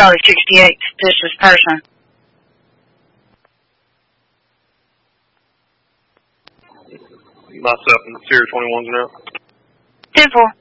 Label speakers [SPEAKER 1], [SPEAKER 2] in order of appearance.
[SPEAKER 1] Charlie 68, this is person.
[SPEAKER 2] Myself and Sierra 21's now.
[SPEAKER 1] 10-4.